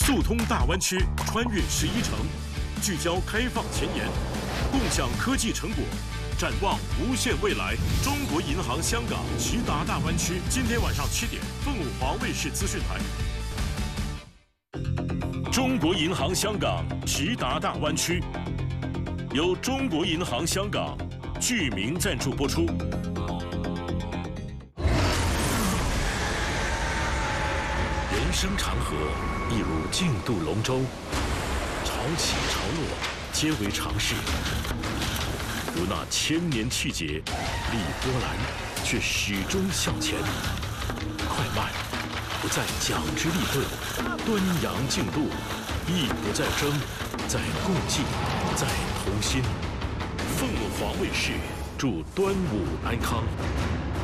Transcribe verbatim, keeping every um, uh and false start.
速通大湾区，穿越十一城，聚焦开放前沿，共享科技成果，展望无限未来。中国银行香港直达大湾区，今天晚上七点，凤凰卫视资讯台。中国银行香港直达大湾区，由中国银行香港剧名赞助播出。 人生长河，一如竞渡龙舟，潮起潮落，皆为常事。如那千年气节，历波澜，却始终向前。快慢，不再讲之立顿，端阳竞渡，亦不在争，在共济，在同心。凤凰卫视祝端午安康。